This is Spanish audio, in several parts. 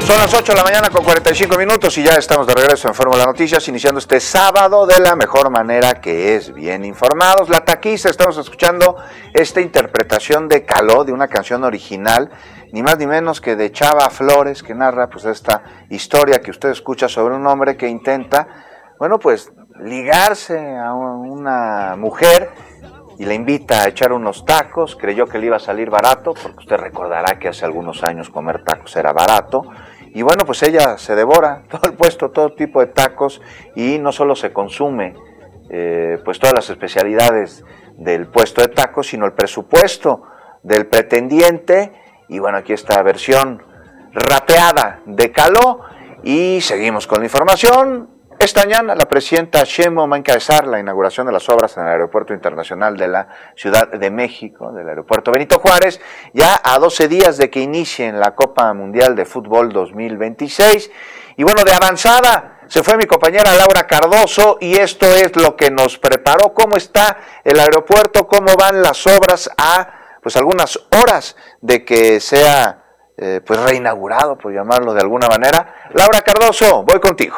Son las 8 de la mañana con 45 minutos y ya estamos de regreso en Fórmula Noticias, iniciando este sábado de la mejor manera, que es bien informados. La Taquiza, estamos escuchando esta interpretación de Caló, de una canción original, ni más ni menos que de Chava Flores, que narra pues esta historia que usted escucha sobre un hombre que intenta, bueno, pues ligarse a una mujer y le invita a echar unos tacos. Creyó que le iba a salir barato, porque usted recordará que hace algunos años comer tacos era barato. Y bueno, pues ella se devora todo el puesto, todo tipo de tacos, y no solo se consume pues todas las especialidades del puesto de tacos, sino el presupuesto del pretendiente. Y bueno, aquí está la versión rapeada de Caló, y seguimos con la información. Esta mañana la presidenta Sheinbaum va a encabezar la inauguración de las obras en el Aeropuerto Internacional de la Ciudad de México, del Aeropuerto Benito Juárez, ya a 12 días de que inicien la Copa Mundial de Fútbol 2026. Y bueno, de avanzada se fue mi compañera Laura Cardoso, y esto es lo que nos preparó. ¿Cómo está el aeropuerto? ¿Cómo van las obras a pues algunas horas de que sea pues reinaugurado, por llamarlo de alguna manera? Laura Cardoso, voy contigo.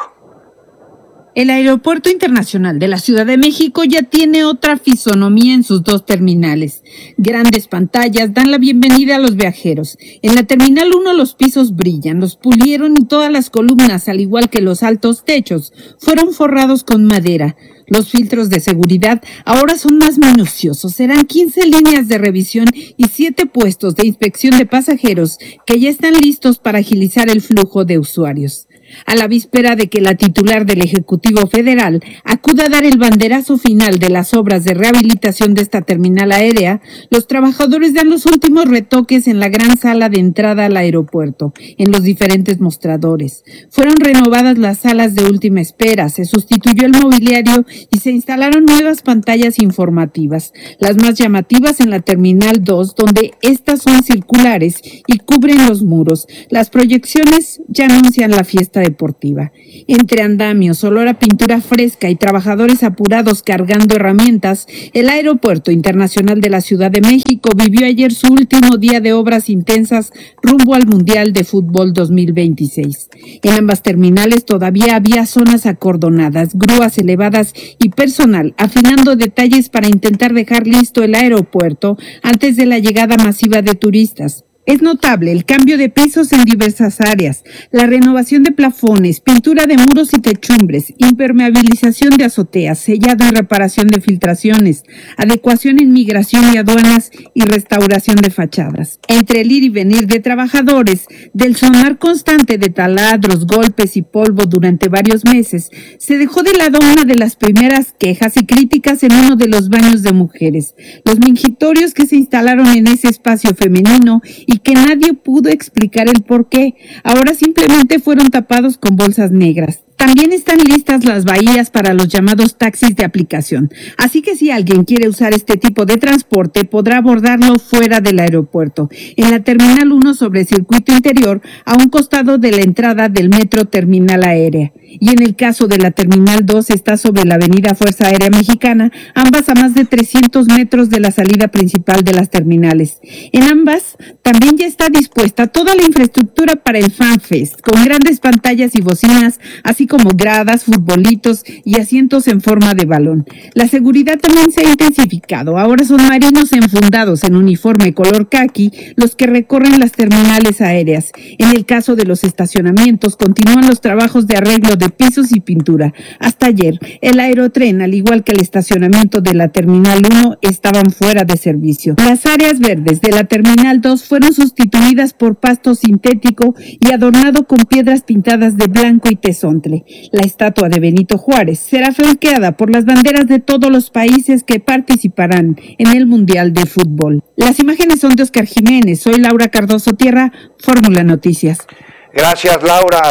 El Aeropuerto Internacional de la Ciudad de México ya tiene otra fisonomía en sus dos terminales. Grandes pantallas dan la bienvenida a los viajeros. En la Terminal 1 los pisos brillan, los pulieron, y todas las columnas, al igual que los altos techos, fueron forrados con madera. Los filtros de seguridad ahora son más minuciosos. Serán 15 líneas de revisión y 7 puestos de inspección de pasajeros que ya están listos para agilizar el flujo de usuarios. A la víspera de que la titular del Ejecutivo Federal acuda a dar el banderazo final de las obras de rehabilitación de esta terminal aérea, los trabajadores dan los últimos retoques en la gran sala de entrada al aeropuerto, en los diferentes mostradores. Fueron renovadas las salas de última espera, se sustituyó el mobiliario y se instalaron nuevas pantallas informativas, las más llamativas en la Terminal 2, donde estas son circulares y cubren los muros. Las proyecciones ya anuncian la fiesta deportiva. Entre andamios, olor a pintura fresca y trabajadores apurados cargando herramientas, el Aeropuerto Internacional de la Ciudad de México vivió ayer su último día de obras intensas rumbo al Mundial de Fútbol 2026. En ambas terminales todavía había zonas acordonadas, grúas elevadas y personal afinando detalles para intentar dejar listo el aeropuerto antes de la llegada masiva de turistas. Es notable el cambio de pisos en diversas áreas, la renovación de plafones, pintura de muros y techumbres, impermeabilización de azoteas, sellado y reparación de filtraciones, adecuación en migración y aduanas y restauración de fachadas. Entre el ir y venir de trabajadores, del sonar constante de taladros, golpes y polvo durante varios meses, se dejó de lado una de las primeras quejas y críticas en uno de los baños de mujeres, los mingitorios que se instalaron en ese espacio femenino y que nadie pudo explicar el por qué. Ahora simplemente fueron tapados con bolsas negras. También están listas las bahías para los llamados taxis de aplicación, así que si alguien quiere usar este tipo de transporte podrá abordarlo fuera del aeropuerto, en la Terminal 1 sobre el circuito interior, a un costado de la entrada del Metro Terminal Aérea. Y en el caso de la Terminal 2 está sobre la Avenida Fuerza Aérea Mexicana, ambas a más de 300 metros de la salida principal de las terminales. En ambas también ya está dispuesta toda la infraestructura para el FanFest, con grandes pantallas y bocinas, así como gradas, futbolitos y asientos en forma de balón. La seguridad también se ha intensificado. Ahora son marinos enfundados en uniforme color caqui los que recorren las terminales aéreas. En el caso de los estacionamientos, continúan los trabajos de arreglo de pisos y pintura. Hasta ayer, el aerotren, al igual que el estacionamiento de la Terminal 1, estaban fuera de servicio. Las áreas verdes de la Terminal 2 fueron sustituidas por pasto sintético y adornado con piedras pintadas de blanco y tezontle. La estatua de Benito Juárez será flanqueada por las banderas de todos los países que participarán en el Mundial de Fútbol. Las imágenes son de Oscar Jiménez. Soy Laura Cardoso Tierra, Fórmula Noticias. Gracias,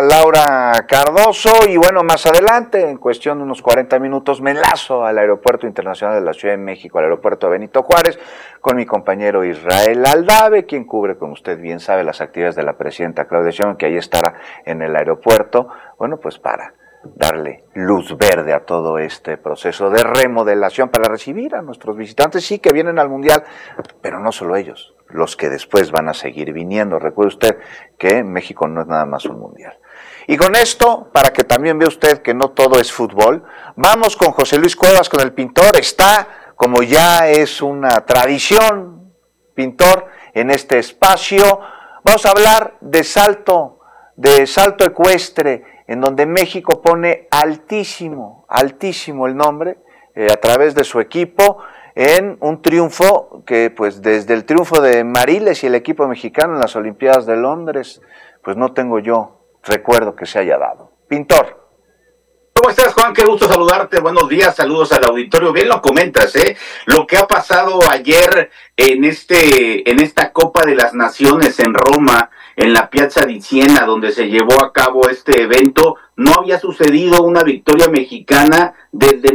Laura Cardoso. Y bueno, más adelante, en cuestión de unos 40 minutos, me enlazo al Aeropuerto Internacional de la Ciudad de México, al Aeropuerto Benito Juárez, con mi compañero Israel Aldave, quien cubre, como usted bien sabe, las actividades de la presidenta Claudia Sheinbaum, que ahí estará en el aeropuerto, bueno, pues para darle luz verde a todo este proceso de remodelación para recibir a nuestros visitantes, sí, que vienen al Mundial, pero no solo ellos. los que después van a seguir viniendo. Recuerde usted que México no es nada más un mundial. Y con esto, para que también vea usted que no todo es fútbol, vamos con José Luis Cuevas, con el pintor. Está, como ya es una tradición, pintor, en este espacio. Vamos a hablar de salto ecuestre, en donde México pone altísimo el nombre a través de su equipo, en un triunfo que, pues, desde el triunfo de Mariles y el equipo mexicano en las Olimpiadas de Londres, pues no tengo yo recuerdo que se haya dado. Pintor. ¿Cómo estás, Juan? Qué gusto saludarte. Buenos días, saludos al auditorio. Bien lo comentas, lo que ha pasado ayer en esta Copa de las Naciones en Roma, en la Piazza di Siena, donde se llevó a cabo este evento. No había sucedido una victoria mexicana desde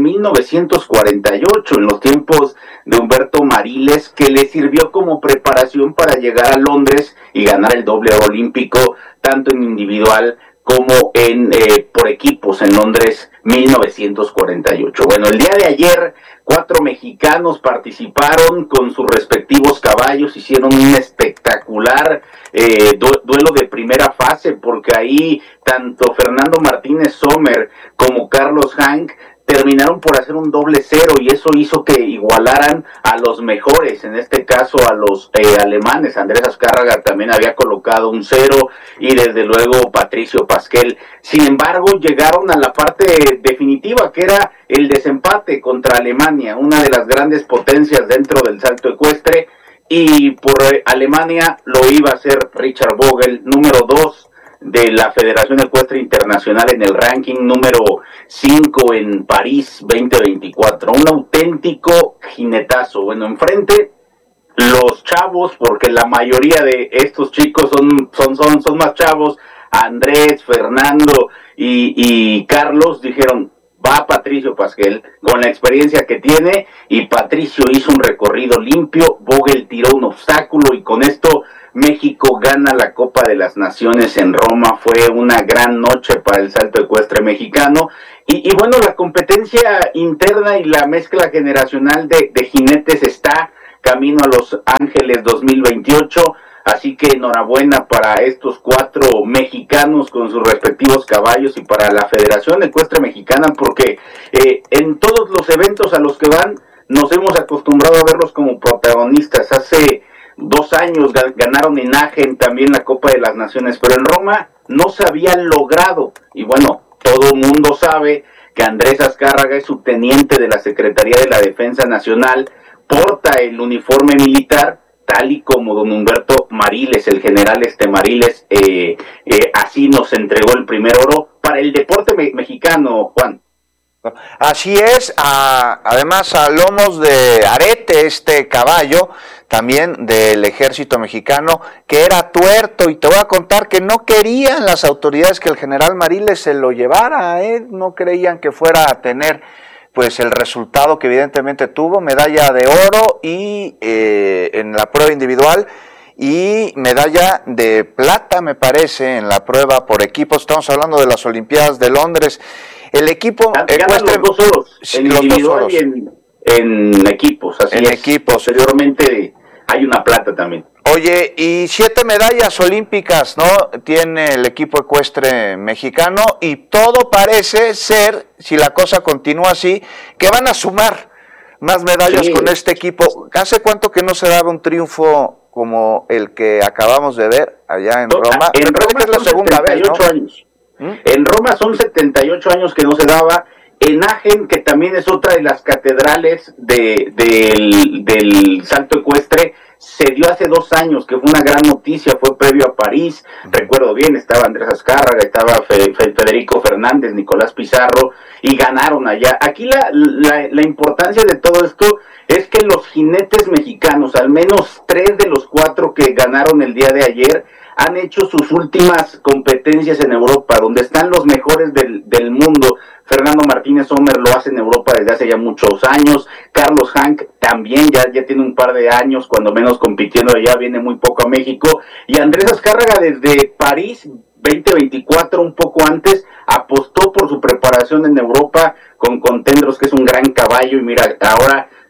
1948, en los tiempos de Humberto Mariles, que le sirvió como preparación para llegar a Londres y ganar el doble oro olímpico, tanto en individual como por equipos en Londres 1948. Bueno, el día de ayer 4 mexicanos participaron con sus respectivos caballos, hicieron un espectacular duelo de primera fase, porque ahí tanto Fernando Martínez Sommer como Carlos Hank terminaron por hacer un doble cero, y eso hizo que igualaran a los mejores, en este caso a los alemanes. Andrés Azcárraga también había colocado un cero, y desde luego Patricio Pasquel. Sin embargo, llegaron a la parte definitiva, que era el desempate contra Alemania, una de las grandes potencias dentro del salto ecuestre, y por Alemania lo iba a hacer Richard Vogel, número 2 de la Federación Ecuestre Internacional en el ranking, número 5 en París 2024. Un auténtico jinetazo. Bueno, enfrente los chavos, porque la mayoría de estos chicos son más chavos, Andrés, Fernando y Carlos, dijeron: va Patricio Pasquel, con la experiencia que tiene, y Patricio hizo un recorrido limpio, Vogel tiró un obstáculo, y con esto México gana la Copa de las Naciones en Roma. Fue una gran noche para el salto ecuestre mexicano, y bueno, la competencia interna y la mezcla generacional de jinetes está camino a Los Ángeles 2028, así que enhorabuena para estos 4 mexicanos con sus respectivos caballos, y para la Federación Ecuestre Mexicana, porque en todos los eventos a los que van nos hemos acostumbrado a verlos como protagonistas. Hace 2 años ganaron en Agen también la Copa de las Naciones, pero en Roma no se habían logrado, y bueno, todo el mundo sabe que Andrés Azcárraga es subteniente de la Secretaría de la Defensa Nacional, porta el uniforme militar, tal y como don Humberto Mariles, el general Mariles, así nos entregó el primer oro para el deporte mexicano, Juan. Así es, además a lomos de arete, este caballo también del ejército mexicano, que era tuerto, y te voy a contar que no querían las autoridades que el general Mariles se lo llevara, no creían que fuera a tener pues el resultado que evidentemente tuvo, medalla de oro y en la prueba individual, y medalla de plata, me parece, en la prueba por equipos. Estamos hablando de las Olimpiadas de Londres. El equipo ecuestre, los 2 oros, en individual y en equipos, así en es. Equipos. Posteriormente hay una plata también. Oye, y 7 medallas olímpicas, ¿no?, tiene el equipo ecuestre mexicano, y todo parece ser, si la cosa continúa así, que van a sumar más medallas con este equipo. ¿Hace cuánto que no se daba un triunfo como el que acabamos de ver allá en Roma? En Roma es la segunda vez, ¿no? Años. En Roma son 78 años que no se daba. En Agen, que también es otra de las catedrales del salto ecuestre, se dio hace 2 años, que fue una gran noticia, fue previo a París. Recuerdo bien, estaba Andrés Azcárraga, estaba Federico Fernández, Nicolás Pizarro, y ganaron allá. Aquí la importancia de todo esto es que los jinetes mexicanos, al menos 3 de los 4 que ganaron el día de ayer, han hecho sus últimas competencias en Europa, donde están los mejores del mundo. Fernando Martínez Sommer lo hace en Europa desde hace ya muchos años. Carlos Hank también ya tiene un par de años, cuando menos, compitiendo allá, viene muy poco a México. Y Andrés Azcárraga desde París 2024, un poco antes, apostó por su preparación en Europa con Contendros, que es un gran caballo, y mira, ahora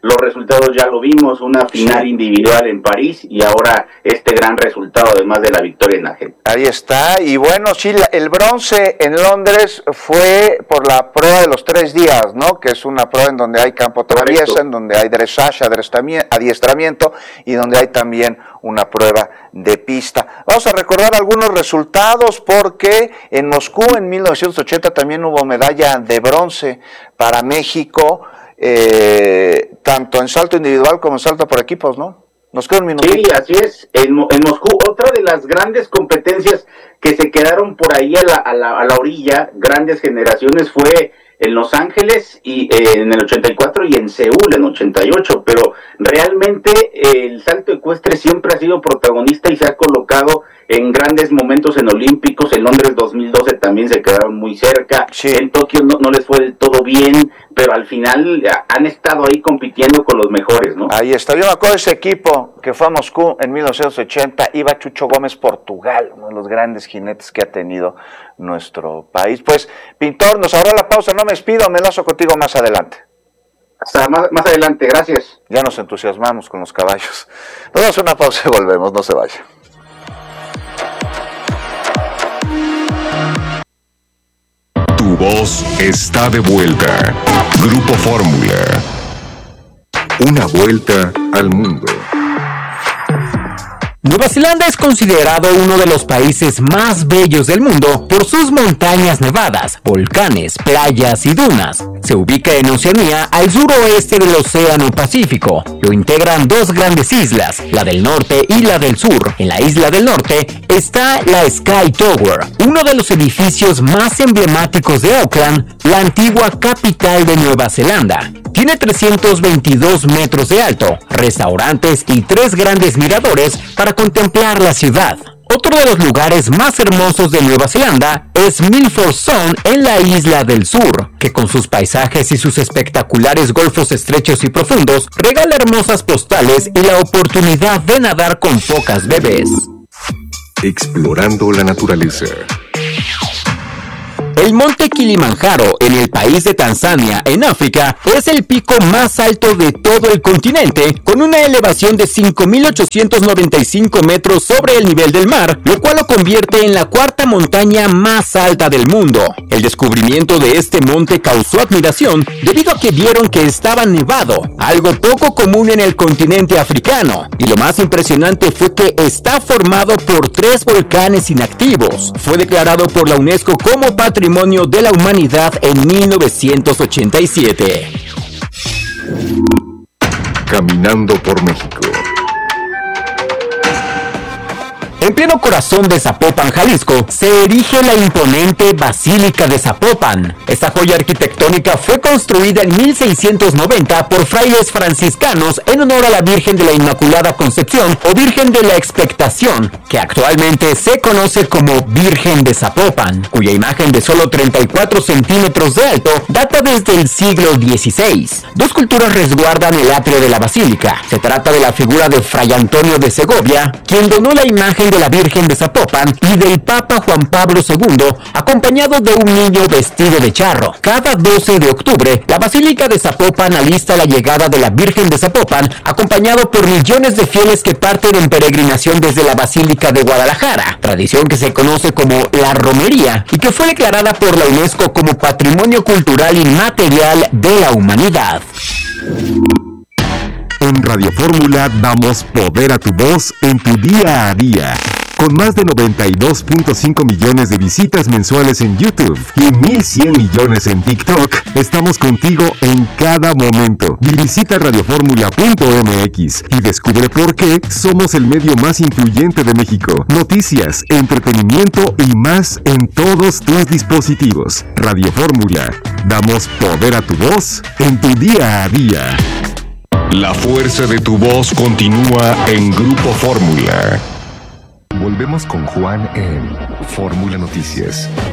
los resultados ya lo vimos, una final individual en París y ahora este gran resultado además de la victoria en Agen. Ahí está, y bueno, sí, el bronce en Londres fue por la prueba de los 3 días, ¿no? Que es una prueba en donde hay campo traviesa, en donde hay dressage, adiestramiento, y donde hay también una prueba de pista. Vamos a recordar algunos resultados porque en Moscú en 1980 también hubo medalla de bronce para México, tanto en salto individual como en salto por equipos, ¿no? Nos queda un minuto. Sí, así es. En Moscú, otra de las grandes competencias que se quedaron por ahí a la orilla, grandes generaciones, fue en Los Ángeles y en el 84 y en Seúl en 88, pero realmente el salto ecuestre siempre ha sido protagonista y se ha colocado en grandes momentos en Olímpicos. En Londres 2012 también se quedaron muy cerca, sí. En Tokio no les fue del todo bien, pero al final han estado ahí compitiendo con los mejores, ¿no? Ahí está, yo me acuerdo de ese equipo que fue a Moscú en 1980, iba Chucho Gómez Portugal, uno de los grandes jinetes que ha tenido nuestro país. Pues, Pintor, nos habrá la pausa, no me despido, me enlazo contigo más adelante. Hasta más adelante, gracias. Ya nos entusiasmamos con los caballos. Nos damos una pausa y volvemos, no se vaya. Tu voz está de vuelta. Grupo Fórmula. Una vuelta al mundo. Nueva Zelanda es considerado uno de los países más bellos del mundo por sus montañas nevadas, volcanes, playas y dunas. Se ubica en Oceanía, al suroeste del Océano Pacífico. Lo integran 2 grandes islas, la del norte y la del sur. En la isla del norte está la Sky Tower, uno de los edificios más emblemáticos de Auckland, la antigua capital de Nueva Zelanda. Tiene 322 metros de alto, restaurantes y 3 grandes miradores para contemplar la ciudad. Otro de los lugares más hermosos de Nueva Zelanda es Milford Sound en la isla del sur, que con sus paisajes y sus espectaculares golfos estrechos y profundos regala hermosas postales y la oportunidad de nadar con focas bebés. Explorando la naturaleza. El monte Kilimanjaro, en el país de Tanzania, en África, es el pico más alto de todo el continente, con una elevación de 5.895 metros sobre el nivel del mar, lo cual lo convierte en la 4ª montaña más alta del mundo. El descubrimiento de este monte causó admiración debido a que vieron que estaba nevado, algo poco común en el continente africano, y lo más impresionante fue que está formado por 3 volcanes inactivos. Fue declarado por la UNESCO como Patrimonio de la Humanidad en 1987. Caminando por México. En pleno corazón de Zapopan, Jalisco, se erige la imponente Basílica de Zapopan. Esta joya arquitectónica fue construida en 1690 por frailes franciscanos en honor a la Virgen de la Inmaculada Concepción o Virgen de la Expectación, que actualmente se conoce como Virgen de Zapopan, cuya imagen de solo 34 centímetros de alto data desde el siglo XVI. 2 esculturas resguardan el atrio de la basílica. Se trata de la figura de Fray Antonio de Segovia, quien donó la imagen de la Virgen de Zapopan, y del Papa Juan Pablo II, acompañado de un niño vestido de charro. Cada 12 de octubre, la Basílica de Zapopan alista la llegada de la Virgen de Zapopan, acompañado por millones de fieles que parten en peregrinación desde la Basílica de Guadalajara, tradición que se conoce como la romería y que fue declarada por la UNESCO como Patrimonio Cultural Inmaterial de la Humanidad. En Radio Fórmula damos poder a tu voz en tu día a día. Con más de 92.5 millones de visitas mensuales en YouTube y 1.100 millones en TikTok, estamos contigo en cada momento. Visita radioformula.mx y descubre por qué somos el medio más influyente de México. Noticias, entretenimiento y más en todos tus dispositivos. Radio Fórmula, damos poder a tu voz en tu día a día. La fuerza de tu voz continúa en Grupo Fórmula. Volvemos con Juan en Fórmula Noticias.